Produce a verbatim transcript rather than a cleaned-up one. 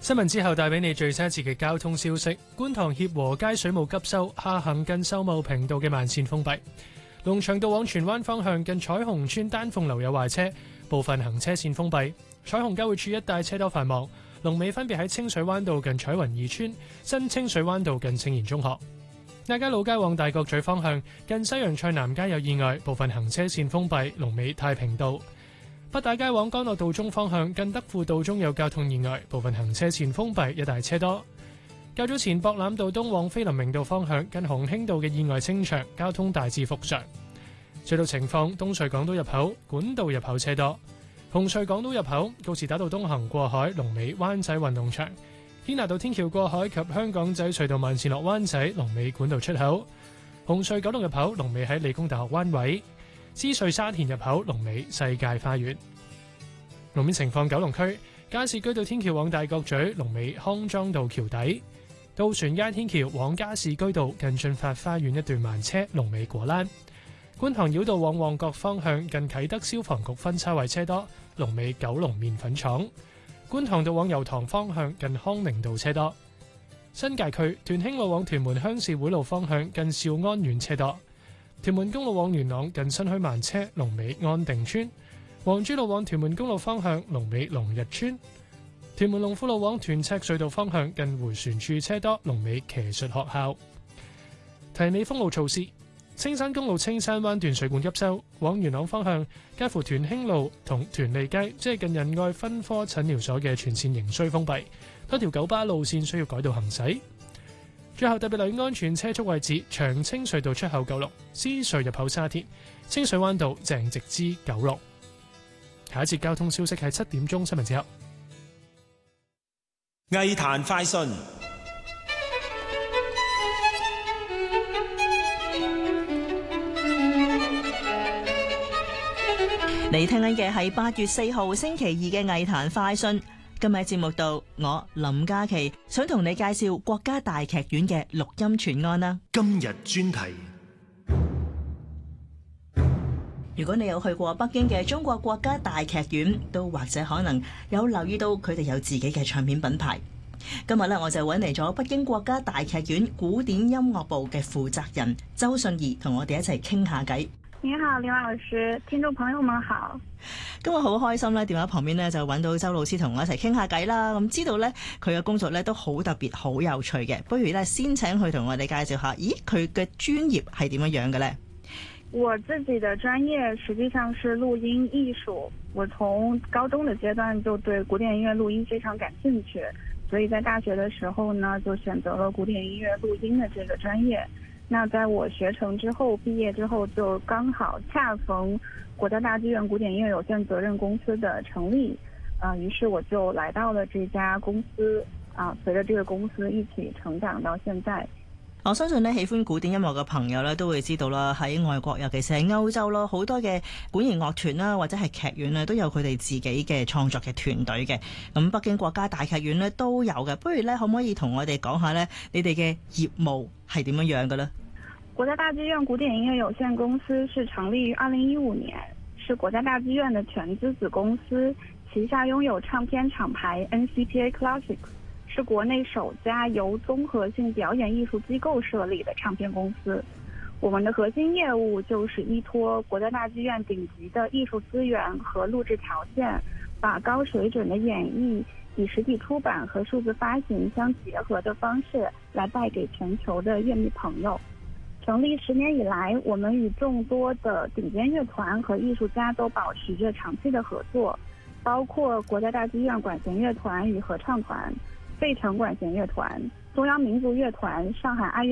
新聞之後帶俾你最新一節嘅交通消息。觀塘協和街水務急修，下行近秀茂坪道嘅慢線封閉。龍翔道往荃灣方向近彩虹村丹鳳樓有壞車，部分行車線封閉。彩虹交匯處一帶車多繁忙，龍尾分別喺清水灣道近彩雲二村、新清水灣道近青年中學。亞皆老街往大角咀方向近西洋菜南街有意外，部分行車線封閉，龍尾太平道。北大街往干諾道中方向近德輔道中有交通意外，部分行車線封閉，一帶車多。較早前博覽道東往菲林明道方向近鴻興道嘅意外清場，交通大致復常。隧道情況：東隧港島入口管道入口車多，紅隧港島入口告士打道東行過海，龍尾灣仔運動場；堅拿道天橋過海及香港仔隧道慢線落灣仔，龍尾管道出口。紅隧九龍入口龍尾喺理工大學灣位。獅隧沙田入口龍尾世界花園。路面情況：九龍區加士居道天橋往大角咀龍尾康莊道橋底，渡船街天橋往加士居道近駿發花園一段慢車，龍尾果欄。觀塘繞道往旺角方向近啟德消防局分叉位車多，龍尾九龍麵粉廠。觀塘道往油塘方向近康寧道車多。新界區屯興路往屯門鄉事會路方向近兆安苑車多。屯門公路往元朗近新墟慢車，龍尾安定村；黃珠路往屯門公路方向龍尾龍日村；屯門龍富路往屯赤隧道方向近迴旋處車多，龍尾騎術學校。提你封路措施：青山公路青山灣段水管急修，往元朗方向介乎屯興路同屯利街，即係近仁愛分科診療所嘅全線仍需封閉，多條九巴路線需要改道行駛。最後特別留意安全車速位置：長青隧道出口九龍、獅隧入口沙田、清水灣道鄭直之九龍。下一節交通消息係七點鐘新聞之後。 藝壇快訊， 你聽緊嘅係八月四號星期二嘅藝壇快訊。今日節目度，我林嘉琪想同你介紹國家大劇院嘅錄音傳案啦。 今日專題， 如果你有去過北京嘅中國國家大劇院，都或者可能有留意到佢哋有自己嘅唱片品牌。今日咧，我就揾嚟咗北京國家大劇院古典音樂部嘅負責人周信儀，同我哋一齊傾下偈。 你好，林老師，聽眾朋友們好。 今日好開心咧，電話旁邊咧就揾到周老師同我一齊傾下偈啦。咁知道咧佢嘅工作咧都好特別、好有趣嘅，不如咧先請佢同我哋介紹下，咦佢嘅專業係點樣樣嘅咧？ 我自己的專業實際上是錄音藝術，我從高中的階段就對古典音樂錄音非常感興趣，所以在大學的時候呢，就選擇了古典音樂錄音的這個專業。那在我學成之後，畢業之後就剛好恰逢國家大劇院古典音樂有限責任公司的成立，啊、呃，於是我就來到了這家公司，啊、呃，隨着這個公司一起成長到現在。 我相信咧，喜歡古典音樂嘅朋友咧，都會知道啦。喺外國，尤其是喺歐洲咯，好多嘅管弦樂團啦，或者係劇院咧，都有佢哋自己嘅創作嘅團隊嘅。咁北京國家大劇院咧都有嘅。不如咧，可唔可以同我哋講下咧，你哋嘅業務係點樣樣嘅咧？ 國家大劇院古典音樂有限公司是成立於二零一五年，是國家大劇院的全資子公司，旗下擁有唱片廠牌 N C P A Classics。是國內首家由綜合性表演藝術機構設立的唱片公司。我們的核心業務就是依託國家大劇院頂級的藝術資源和錄製條件，把高水準的演繹以實體出版和數字發行相結合的方式來帶給全球的樂迷朋友。成立十年以來，我們與眾多的頂尖樂團和藝術家都保持着長期的合作，包括國家大劇院管弦樂團與合唱團、費城管弦樂團、中央民族樂團、上海愛樂